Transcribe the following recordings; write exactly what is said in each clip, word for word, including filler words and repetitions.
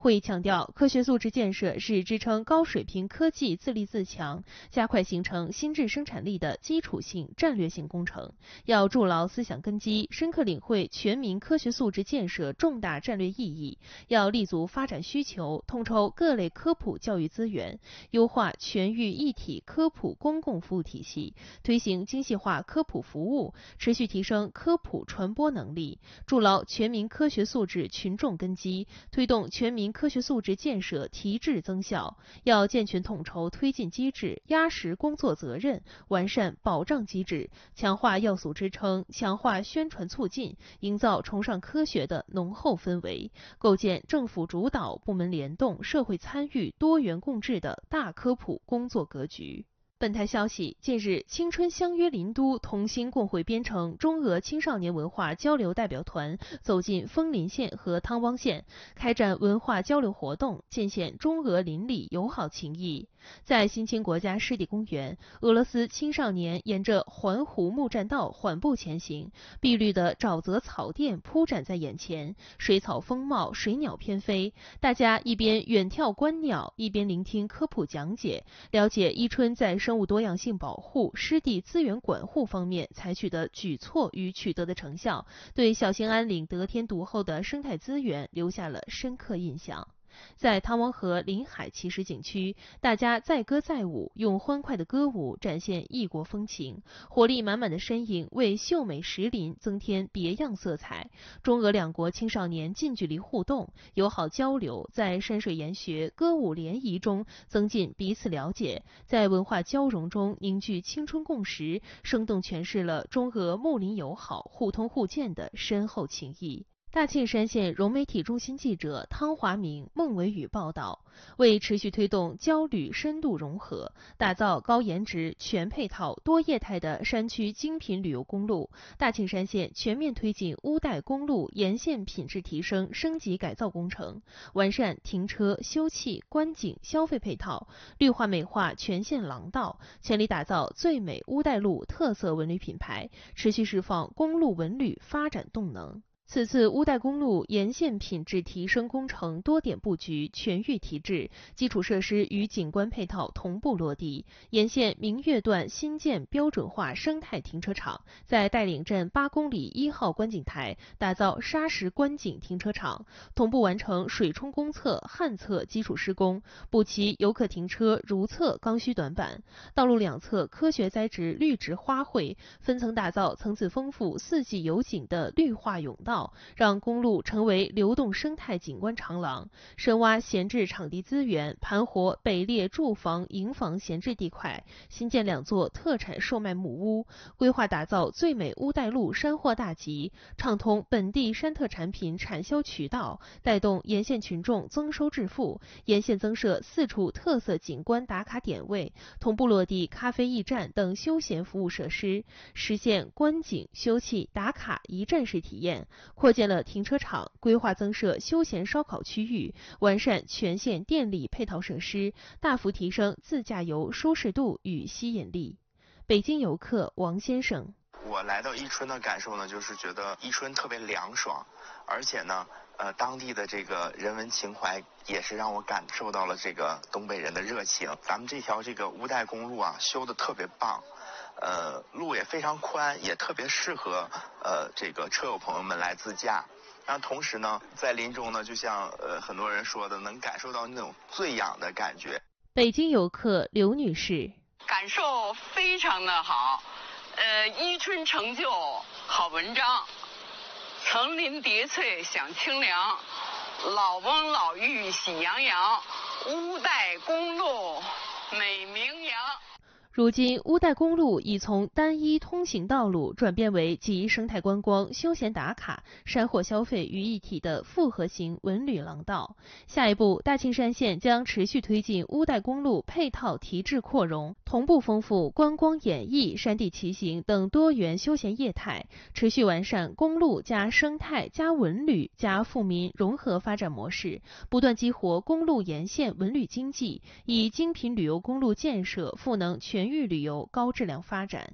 会议强调，科学素质建设是支撑高水平科技自立自强、加快形成新质生产力的基础性战略性工程。要筑牢思想根基，深刻领会全民科学素质建设重大战略意义。要立足发展需求，统筹各类科普教育资源，优化全域一体科普公共服务体系，推行精细化科普服务，持续提升科普传播能力，筑牢全民科学素质群众根基，推动全民科学素质建设提质增效。要健全统筹推进机制，压实工作责任，完善保障机制，强化要素支撑，强化宣传促进，营造崇尚科学的浓厚氛围，构建政府主导、部门联动、社会参与、多元共治的大科普工作格局。本台消息，近日，青春相约林都同心共绘编程中俄青少年文化交流代表团走进枫林县和汤汪县，开展文化交流活动，尽显中俄邻里友好情谊。在新青国家湿地公园，俄罗斯青少年沿着环湖木栈道缓步前行，碧绿的沼泽草甸铺展在眼前，水草丰茂，水鸟翩飞。大家一边远眺观鸟，一边聆听科普讲解，了解伊春在生物多样性保护、湿地资源管护方面采取的举措与取得的成效，对小兴安岭得天独厚的生态资源留下了深刻印象。在汤汪河临海奇石景区，大家载歌载舞，用欢快的歌舞展现异国风情，活力满满的身影为秀美石林增添别样色彩。中俄两国青少年近距离互动、友好交流，在山水研学、歌舞联谊中增进彼此了解，在文化交融中凝聚青春共识，生动诠释了中俄睦邻友好、互通互鉴的深厚情谊。大庆山县融媒体中心记者汤华明、孟维宇报道，为持续推动交旅深度融合，打造高颜值、全配套、多业态的山区精品旅游公路，大庆山县全面推进乌代公路沿线品质提升升级改造工程，完善停车、休憩、观景、消费配套，绿化美化全县廊道，全力打造最美乌代路特色文旅品牌，持续释放公路文旅发展动能。此次乌代公路沿线品质提升工程多点布局，全域提质，基础设施与景观配套同步落地。沿线明月段新建标准化生态停车场，在带领镇八公里一号观景台打造砂石观景停车场，同步完成水冲公厕、旱厕基础施工，补齐游客停车如厕刚需短板。道路两侧科学栽植绿植花卉，分层打造层次丰富、四季有景的绿化甬道，让公路成为流动生态景观长廊，深挖闲置场地资源，盘活北列住房、营房闲置地块，新建两座特产售卖木屋，规划打造最美乌代路山货大集，畅通本地山特产品产销渠道，带动沿线群众增收致富。沿线增设四处特色景观打卡点位，同步落地咖啡驿站等休闲服务设施，实现观景、休憩、打卡一站式体验。扩建了停车场，规划增设休闲烧烤区域，完善全县电力配套设施，大幅提升自驾游舒适度与吸引力。北京游客王先生： 我来到伊春的感受呢，就是觉得伊春特别凉爽，而且呢，呃，当地的这个人文情怀也是让我感受到了这个东北人的热情。咱们这条这个乌代公路啊，修得特别棒。呃，路也非常宽，也特别适合呃这个车友朋友们来自驾。然后同时呢，在林中呢，就像呃很多人说的，能感受到那种醉氧的感觉。 北京游客刘女士： 感受非常的好，呃，伊春成就好文章，层林叠翠享清凉，老翁老妪喜洋洋，乌代公路美名扬。 如今，乌代公路已从单一通行道路转变为集生态观光、休闲打卡、山货消费于一体的复合型文旅廊道。下一步，大庆山县将持续推进乌代公路配套提质扩容，同步丰富观光演艺、山地骑行等多元休闲业态，持续完善公路加生态加文旅加富民融合发展模式，不断激活公路沿线文旅经济，以精品旅游公路建设赋能全域旅游高质量发展。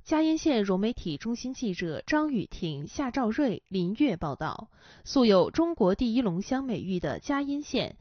嘉荫县融媒体中心记者张雨婷、夏兆瑞、林月报道，素有“中国第一龙乡”美誉的嘉荫县，